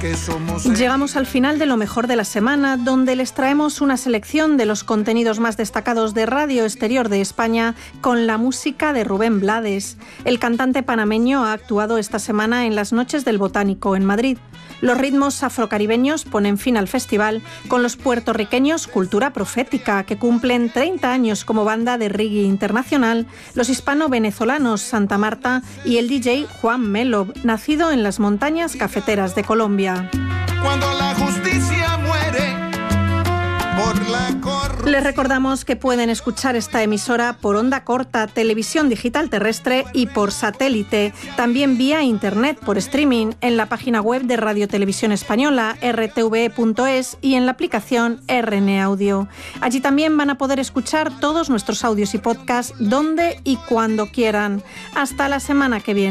que somos. Llegamos al final de lo mejor de la semana, donde les traemos una selección de los contenidos más destacados de Radio Exterior de España con la música de Rubén Blades. El cantante panameño ha actuado esta semana en las Noches del Botánico en Madrid. Los ritmos afrocaribeños ponen fin al festival con los puertorriqueños Cultura Profética, que cumplen 30 años como banda de reggae internacional, los hispano-venezolanos Santa Marta y el DJ Juan Melo, nacido en las montañas cafeteras de Colombia. Cuando la justicia muere por la corrupción. Les recordamos que pueden escuchar esta emisora por onda corta, televisión digital terrestre y por satélite, también vía internet por streaming en la página web de Radio Televisión Española, rtve.es, y en la aplicación RN Audio. Allí también van a poder escuchar todos nuestros audios y podcasts donde y cuando quieran. Hasta la semana que viene.